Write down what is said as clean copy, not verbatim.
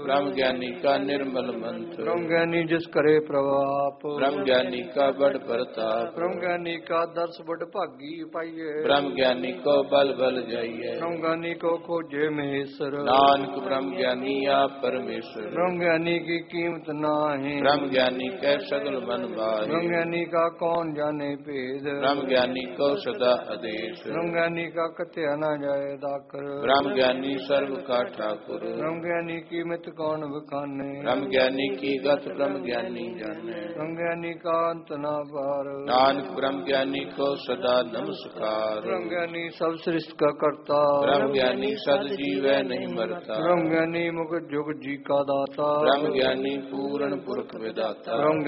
ब्रह्म ज्ञानी का निर्मल मंत्र। ब्रह्म ज्ञानी जिस करे प्रभाप। ब्रह्म ज्ञानी का बड़ प्रताप। ब्रह्म ज्ञानी का दर्श बड़ भागी पाइये। ब्रह्म ज्ञानी को बल बल जाइए। ब्रह्म ज्ञानी को खोजे महेश्वर। नानक ब्रह्म ज्ञानी आप परमेश्वर। ब्रह्म ज्ञानी की कीमत नाहीं। ब्रह्म ज्ञानी कै सगल मन भाए। ब्रह्म ज्ञानी का कौन जाने भेद। ब्रह्म ज्ञानी को सदा आदेश। ब्रह्म ज्ञानी का कथ्या न जाए दाकर। ब्रह्म ज्ञानी सर्व का ठाकुर। ब्रह्म ज्ञानी की मित कौन बखाने। ब्रह्म ज्ञानी की गत ब्रह्म ज्ञानी जाने। ब्रह्म ज्ञानी का अंत न पार। नानक ब्रह्म ज्ञानी को सदा नमस्कार। ब्रह्म ज्ञानी सब सृष्टि का करता। ब्रह्म ज्ञानी सद जीवै नहीं मरता। ब्रह्म ज्ञानी मुख जुग जी का दाता। ब्रह्म ज्ञानी पूर्ण पुरख विदाता। ब्रह्म